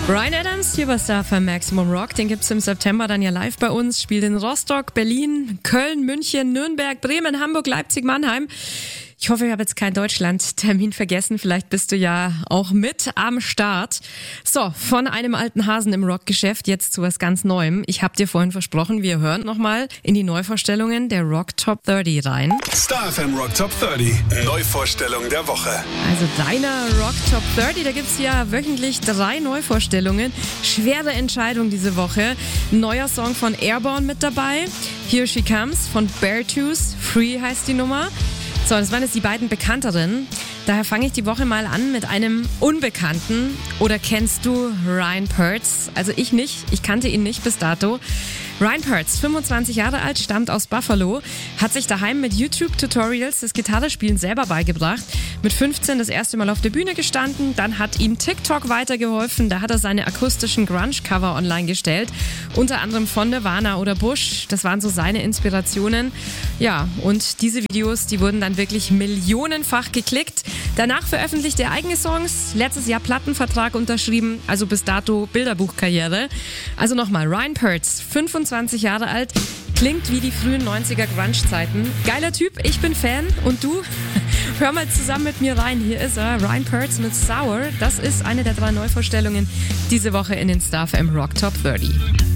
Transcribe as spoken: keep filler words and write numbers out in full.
Bryan Adams, hier bei Star F M Maximum Rock, den gibt's im September dann ja live bei uns, spielt in Rostock, Berlin, Köln, München, Nürnberg, Bremen, Hamburg, Leipzig, Mannheim. Ich hoffe, ich habe jetzt keinen Deutschland-Termin vergessen. Vielleicht bist du ja auch mit am Start. So, von einem alten Hasen im Rockgeschäft jetzt zu was ganz Neuem. Ich habe dir vorhin versprochen, wir hören nochmal in die Neuvorstellungen der Rock Top dreißig rein. Star F M Rock Top dreißig, Neuvorstellung der Woche. Also deiner Rock Top dreißig, da gibt's ja wöchentlich drei Neuvorstellungen. Schwere Entscheidung diese Woche. Neuer Song von Airborne mit dabei. Here She Comes von Beartooth. Free heißt die Nummer. So, das waren jetzt die beiden bekannteren. Daher fange ich die Woche mal an mit einem Unbekannten. Oder kennst du Ryan Pertz? Also ich nicht, ich kannte ihn nicht bis dato. Ryan Pertz, fünfundzwanzig Jahre alt, stammt aus Buffalo, hat sich daheim mit YouTube-Tutorials das Gitarrespielen selber beigebracht. Mit fünfzehn das erste Mal auf der Bühne gestanden, dann hat ihm TikTok weitergeholfen, da hat er seine akustischen Grunge-Cover online gestellt, unter anderem von Nirvana oder Bush, das waren so seine Inspirationen. Ja, und diese Videos, die wurden dann wirklich millionenfach geklickt. Danach veröffentlichte er eigene Songs, letztes Jahr Plattenvertrag unterschrieben, also bis dato Bilderbuchkarriere. Also nochmal, Ryan Pertz, fünfundzwanzig Jahre alt, klingt wie die frühen neunziger Grunge-Zeiten. Geiler Typ, ich bin Fan und du? Hör mal zusammen mit mir rein, hier ist er, Ryan Pertz mit Sour. Das ist eine der drei Neuvorstellungen diese Woche in den Star F M Rock Top dreißig.